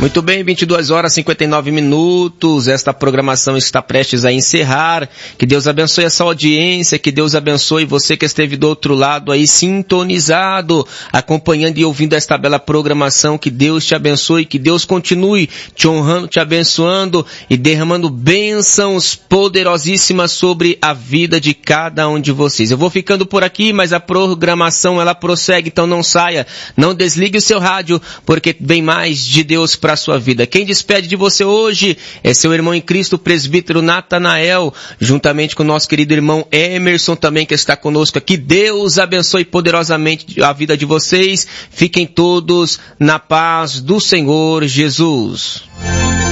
Muito bem, 22 horas e 59 minutos. Esta programação está prestes a encerrar. Que Deus abençoe essa audiência, que Deus abençoe você que esteve do outro lado aí sintonizado, acompanhando e ouvindo esta bela programação. Que Deus te abençoe, que Deus continue te honrando, te abençoando e derramando bênçãos poderosíssimas sobre a vida de cada um de vocês. Eu vou ficando por aqui, mas a programação ela prossegue, então não saia, não desligue o seu rádio, porque vem mais de Deus para a sua vida. Quem despede de você hoje é seu irmão em Cristo, o presbítero Natanael, juntamente com o nosso querido irmão Emerson também, que está conosco aqui. Deus abençoe poderosamente a vida de vocês. Fiquem todos na paz do Senhor Jesus.